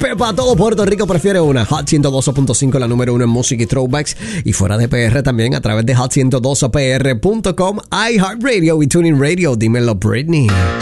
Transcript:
Pepa, todo Puerto Rico prefiere una. Hot 102.5, la número 1 en música y throwbacks. Y fuera de PR también a través de hot102pr.com, iHeartRadio y TuneIn Radio. Dímelo, Britney.